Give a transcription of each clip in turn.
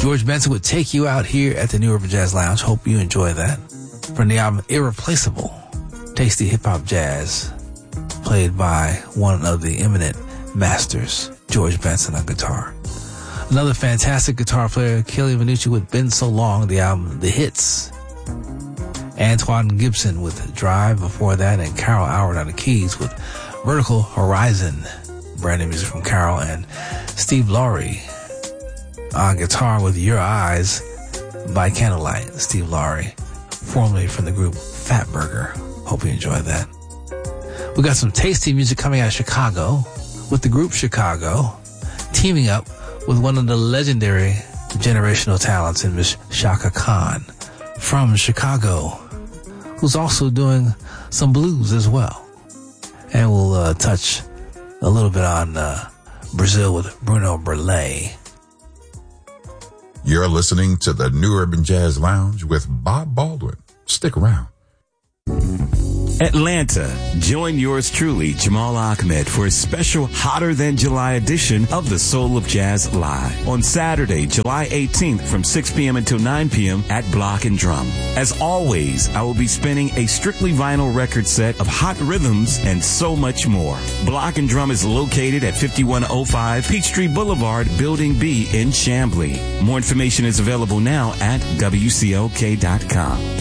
George Benson would Take You Out here at the New Urban Jazz Lounge. Hope you enjoy that. From the album Irreplaceable, tasty hip-hop jazz played by one of the eminent masters, George Benson on guitar. Another fantastic guitar player, Kelly Vanucci with Been So Long, the album The Hits. Antoine Gibson with Drive before that, and Carol Howard on the keys with Vertical Horizon. Brand new music from Carol, and Steve Laurie on guitar with Your Eyes by Candlelight. Steve Laurie, formerly from the group Fatburger. Hope you enjoy that. We got some tasty music coming out of Chicago with the group Chicago, teaming up with one of the legendary generational talents in Miss Chaka Khan from Chicago, who's also doing some blues as well. And we'll touch a little bit on Brazil with Bruno Burley. You're listening to the New Urban Jazz Lounge with Bob Baldwin. Stick around. Atlanta, join yours truly, Jamal Ahmed, for a special Hotter Than July edition of the Soul of Jazz Live on Saturday, July 18th from 6 p.m. until 9 p.m. at Block and Drum. As always, I will be spinning a strictly vinyl record set of hot rhythms and so much more. Block and Drum is located at 5105 Peachtree Boulevard, Building B in Chamblee. More information is available now at WCLK.com.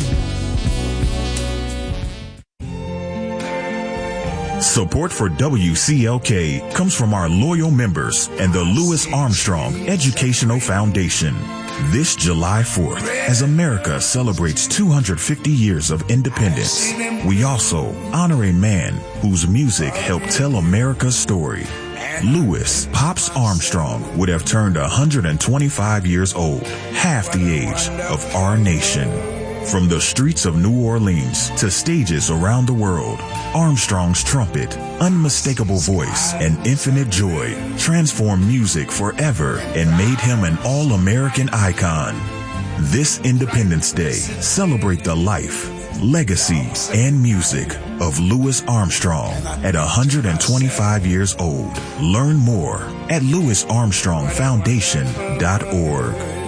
Support for WCLK comes from our loyal members and the Louis Armstrong Educational Foundation. This July 4th, as America celebrates 250 years of independence, we also honor a man whose music helped tell America's story. Louis Pops Armstrong would have turned 125 years old, half the age of our nation. From the streets of New Orleans to stages around the world, Armstrong's trumpet, unmistakable voice, and infinite joy transformed music forever and made him an all-American icon. This Independence Day, celebrate the life, legacy, and music of Louis Armstrong at 125 years old. Learn more at LouisArmstrongFoundation.org.